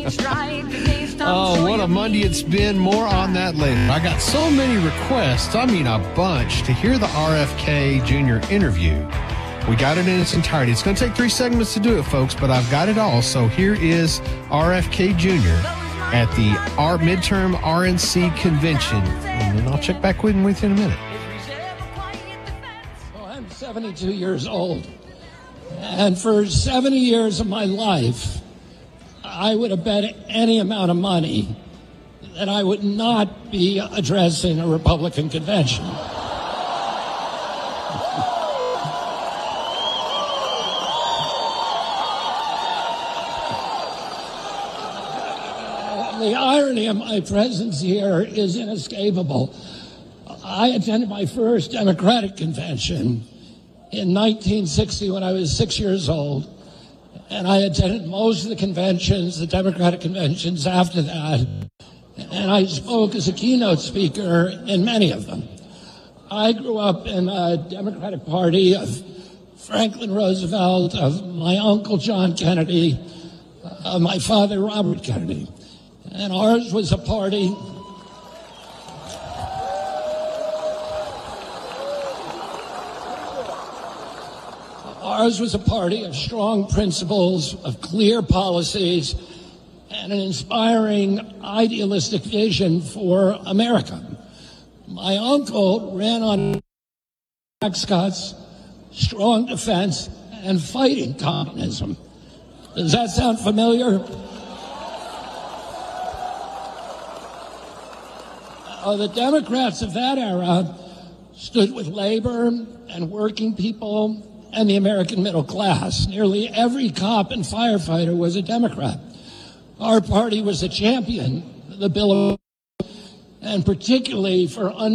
Oh, what a Monday it's been. More on that later. I got so many requests, I mean a bunch, to hear the RFK Jr. interview. We got it in its entirety. It's going to take 3 segments to do it, folks, but I've got it all. So here is RFK Jr. at the midterm RNC convention. And then I'll check back with you in a minute. Well, I'm 72 years old. And for 70 years of my life, I would have bet any amount of money that I would not be addressing a Republican convention. The irony of my presence here is inescapable. I attended my first Democratic convention in 1960 when I was 6 years old, and I attended most of the conventions, the Democratic conventions after that, and I spoke as a keynote speaker in many of them. I grew up in a Democratic Party of Franklin Roosevelt, of my uncle John Kennedy, of my father Robert Kennedy. And ours was a party of strong principles, of clear policies, and an inspiring idealistic vision for America. My uncle ran on tax cuts, strong defense, and fighting communism. Does that sound familiar? The Democrats of that era stood with labor and working people and the American middle class. Nearly every cop and firefighter was a Democrat. Our party was a champion of the Bill of Rights, and particularly for